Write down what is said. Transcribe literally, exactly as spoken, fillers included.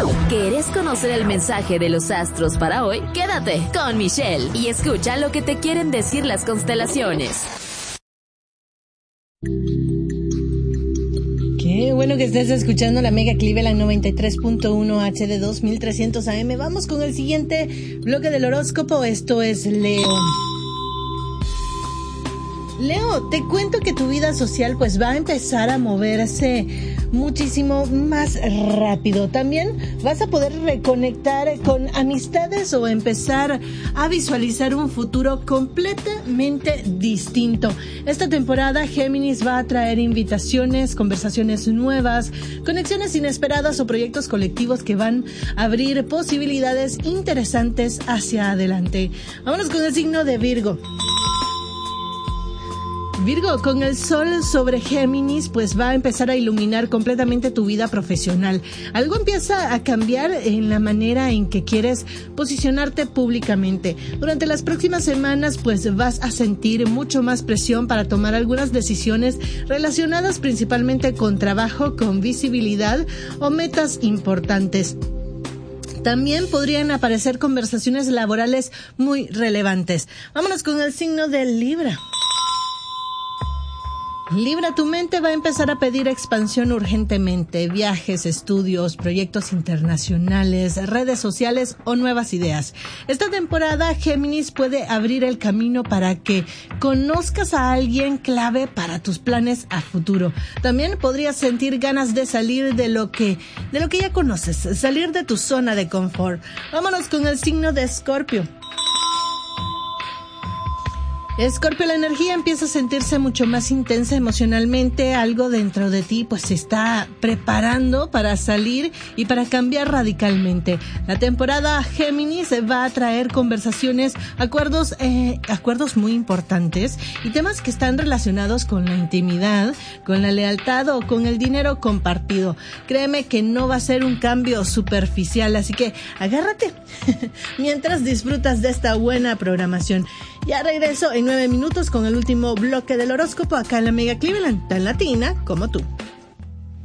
¿Querés conocer el mensaje de los astros para hoy? Quédate con Michelle y escucha lo que te quieren decir las constelaciones. Qué bueno que estés escuchando la Mega Cleveland noventa y tres punto uno H D dos mil trescientos A M. Vamos con el siguiente bloque del horóscopo. Esto es Leo. Leo, te cuento que tu vida social pues va a empezar a moverse muchísimo más rápido. También vas a poder reconectar con amistades o empezar a visualizar un futuro completamente distinto. Esta temporada Géminis va a traer invitaciones, conversaciones nuevas, conexiones inesperadas o proyectos colectivos que van a abrir posibilidades interesantes hacia adelante. Vámonos con el signo de Virgo. Virgo, con el sol sobre Géminis, pues va a empezar a iluminar completamente tu vida profesional. Algo empieza a cambiar en la manera en que quieres posicionarte públicamente. Durante las próximas semanas, pues vas a sentir mucho más presión para tomar algunas decisiones relacionadas principalmente con trabajo, con visibilidad o metas importantes. También podrían aparecer conversaciones laborales muy relevantes. Vámonos con el signo de Libra. Libra, tu mente va a empezar a pedir expansión urgentemente, viajes, estudios, proyectos internacionales, redes sociales o nuevas ideas. Esta temporada Géminis puede abrir el camino para que conozcas a alguien clave para tus planes a futuro. También podrías sentir ganas de salir de lo que, de lo que ya conoces, salir de tu zona de confort. Vámonos con el signo de Escorpio. Escorpio, la energía empieza a sentirse mucho más intensa emocionalmente. Algo dentro de ti pues se está preparando para salir y para cambiar radicalmente. La temporada Géminis va a traer conversaciones, acuerdos, eh, acuerdos muy importantes y temas que están relacionados con la intimidad, con la lealtad o con el dinero compartido. Créeme que no va a ser un cambio superficial, así que agárrate mientras disfrutas de esta buena programación. Ya regreso en nueve minutos con el último bloque del horóscopo acá en la Mega Cleveland, tan latina como tú.